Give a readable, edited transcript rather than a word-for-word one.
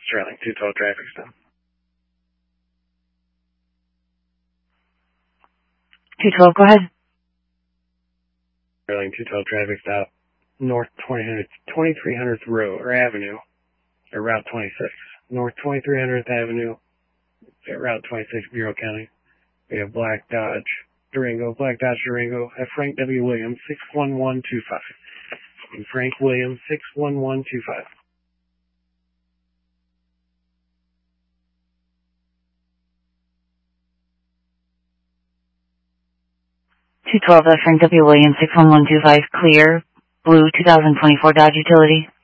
Sterling, 212 traffic stop. 212, go ahead. Sterling, 212 traffic stop, North 2300th Road, or Avenue, or Route 26. North 2300th Avenue, at Route 26, Bureau County. We have Black Dodge Durango at Frank W. Williams, 61125. And Frank Williams, 61125. 212, Frank W. Williams, 61125, clear, blue 2024 Dodge Utility.